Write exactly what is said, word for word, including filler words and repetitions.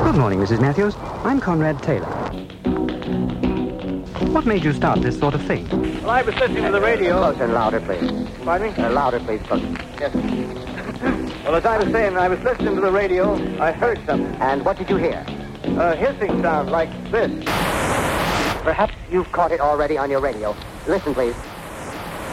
Good morning, Missus Matthews. I'm Conrad Taylor. What made you start this sort of thing? Well, I was listening to the radio. Closer and louder, please. Pardon me? Uh, louder, please, closer. Yes. Well, as I was saying, I was listening to the radio. I heard something. And what did you hear? A hissing sound like this. Perhaps you've caught it already on your radio. Listen, please.